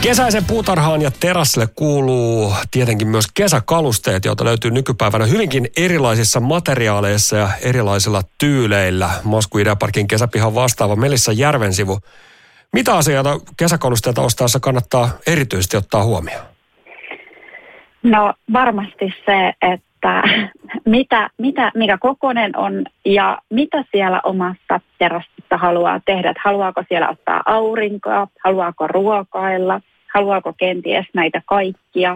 Kesäisen puutarhaan ja terassille kuuluu tietenkin myös kesäkalusteet, joita löytyy nykypäivänä hyvinkin erilaisissa materiaaleissa ja erilaisilla tyyleillä. Masku Ideaparkin kesäpihan vastaava Melissa Järvensivu. Mitä asioita kesäkalusteita ostaessa kannattaa erityisesti ottaa huomioon? No varmasti se, että mikä kokoinen on ja mitä siellä omassa terassissa haluaa tehdä. Että haluaako siellä ottaa aurinkoa, haluaako ruokailla, haluaako kenties näitä kaikkia.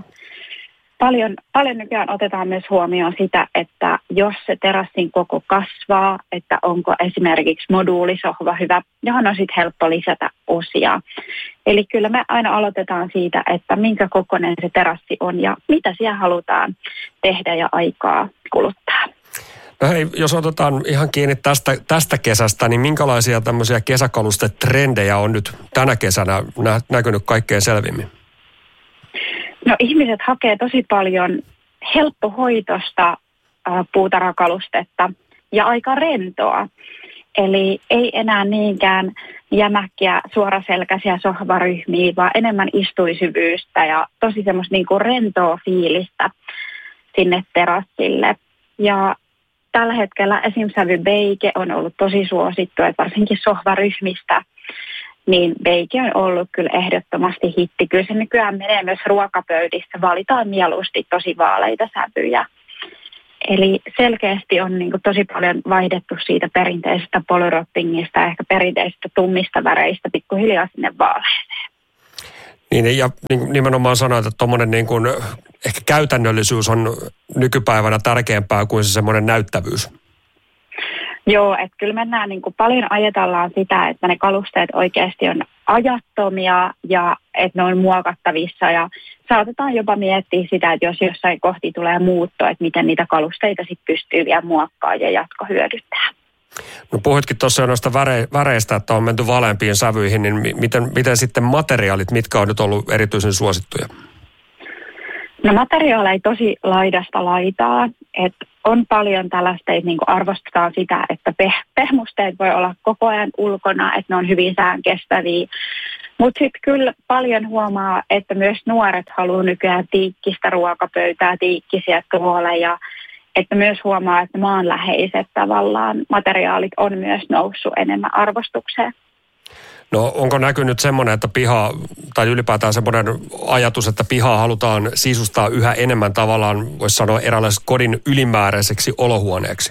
Paljon nykyään otetaan myös huomioon sitä, että jos se terassin koko kasvaa, että onko esimerkiksi moduulisohva hyvä, johon on sitten helppo lisätä osia. Eli kyllä me aina aloitetaan siitä, että minkä kokoinen se terassi on ja mitä siellä halutaan tehdä ja aikaa kuluttaa. No hei, jos otetaan ihan kiinni tästä kesästä, niin minkälaisia tämmöisiä kesäkalustetrendejä on nyt tänä kesänä näkynyt kaikkein selvimmin? No ihmiset hakee tosi paljon helppohoitosta puutarhakalustetta ja aika rentoa. Eli ei enää niinkään jämäkkiä suoraselkäisiä sohvaryhmiä, vaan enemmän istuisyvyystä ja tosi semmoista niinku rentoa fiilistä sinne terassille. Ja tällä hetkellä esim. Sävy beige on ollut tosi suosittu, että varsinkin sohvaryhmistä, niin beige on ollut kyllä ehdottomasti hitti. Kyllä se nykyään menee myös ruokapöydissä, valitaan mieluusti tosi vaaleita sävyjä. Eli selkeästi on niin kuin tosi paljon vaihdettu siitä perinteisestä polyrottingista ja ehkä perinteisestä tummista väreistä pikkuhiljaa sinne vaaleeseen. Niin, ja nimenomaan sanoit, että tuommoinen niin kuin ehkä käytännöllisyys on nykypäivänä tärkeämpää kuin se semmoinen näyttävyys. Joo, että kyllä mennään niin kuin paljon ajatellaan sitä, että ne kalusteet oikeasti on ajattomia ja että ne on muokattavissa ja saatetaan jopa miettiä sitä, että jos jossain kohti tulee muutto, että miten niitä kalusteita sitten pystyy vielä muokkaamaan ja jatkohyödyntää. No puhuitkin tuossa jo noista väreistä, että on menty vaaleampiin sävyihin, niin miten sitten materiaalit, mitkä on nyt ollut erityisen suosittuja? No materiaaleja tosi laidasta laitaa, että on paljon tällaista, niin kuin arvostetaan sitä, että pehmusteet voi olla koko ajan ulkona, että ne on hyvin säänkestäviä. Mutta sitten kyllä paljon huomaa, että myös nuoret haluaa nykyään tiikkistä ruokapöytää, tiikkisiä tuoleja. Että myös huomaa, että maanläheiset tavallaan materiaalit on myös noussut enemmän arvostukseen. No onko näkynyt semmoinen, että piha, tai ylipäätään semmoinen ajatus, että pihaa halutaan sisustaa yhä enemmän tavallaan, voisi sanoa eräänlaiseksi kodin ylimääräiseksi olohuoneeksi?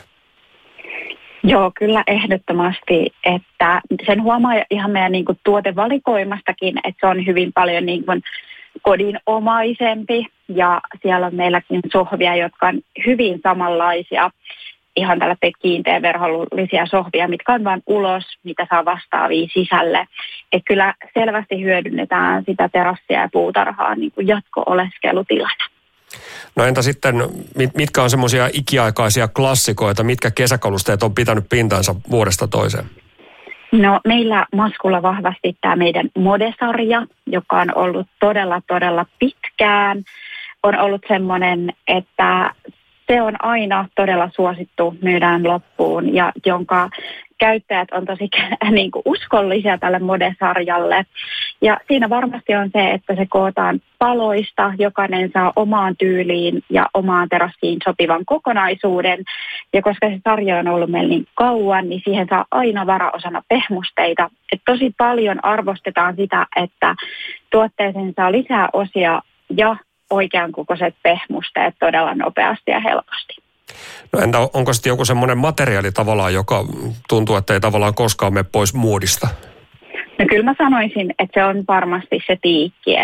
Joo, kyllä ehdottomasti, että sen huomaa ihan meidän niin kuin tuotevalikoimastakin, että se on hyvin paljon niin kuin kodinomaisempi ja siellä on meilläkin sohvia, jotka on hyvin samanlaisia, ihan tällä kiinteäverhollisia sohvia, mitkä on vain ulos, mitä saa vastaavia sisälle. Että kyllä selvästi hyödynnetään sitä terassia ja puutarhaa niin kuin jatko-oleskelutilana. No entä sitten, mitkä on semmoisia ikiaikaisia klassikoita, mitkä kesäkalusteet on pitänyt pintansa vuodesta toiseen? No meillä Maskulla vahvasti tämä meidän Mode-sarja, joka on ollut todella pitkään, on ollut semmoinen, että se on aina todella suosittu, myydään loppuun ja jonka käyttäjät on tosi niin kuin uskollisia tälle Mode-sarjalle. Ja siinä varmasti on se, että se kootaan paloista, jokainen saa omaan tyyliin ja omaan terassiin sopivan kokonaisuuden. Ja koska se sarja on ollut meillä niin kauan, niin siihen saa aina varaosana pehmusteita. Et tosi paljon arvostetaan sitä, että tuotteeseen saa lisää osia ja oikean kokoiset pehmusteet todella nopeasti ja helposti. No entä onko sitten joku semmoinen materiaali tavallaan, joka tuntuu, että ei tavallaan koskaan mene pois muodista? No kyllä mä sanoisin, että se on varmasti se tiikki,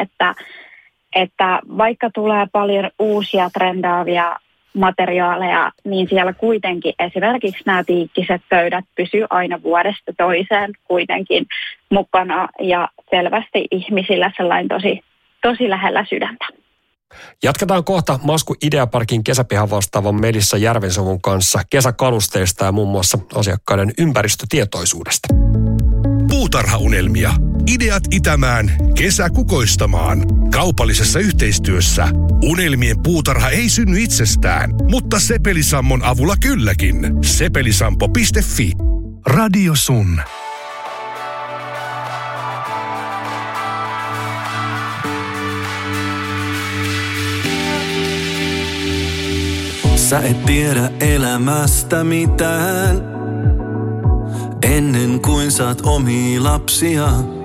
että vaikka tulee paljon uusia trendaavia materiaaleja, niin siellä kuitenkin esimerkiksi nämä tiikkiset pöydät pysyy aina vuodesta toiseen kuitenkin mukana ja selvästi ihmisillä sellainen tosi lähellä sydäntä. Jatketaan kohta Masku Ideaparkin kesäpihan vastaavan Melissa Järvensovun kanssa kesäkalusteista ja muun muassa asiakkaiden ympäristötietoisuudesta. Puutarhaunelmia. Ideat itämään, kesä kukoistamaan. Kaupallisessa yhteistyössä. Unelmien puutarha ei synny itsestään, mutta Sepelisammon avulla kylläkin. Sepelisampo.fi. Radio Sun. Sä et tiedä elämästä mitään, ennen kuin saat omia lapsia.